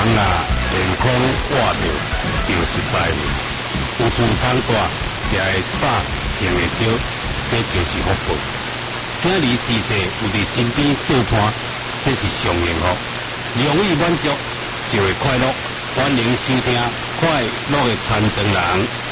啊健康活着就是百命，有厝通住，食会饱，穿会烧，这就是福报。今日逝世有伫身边做伴，这是上幸福。容易满足就会快乐。欢迎收听《快乐的传承人》。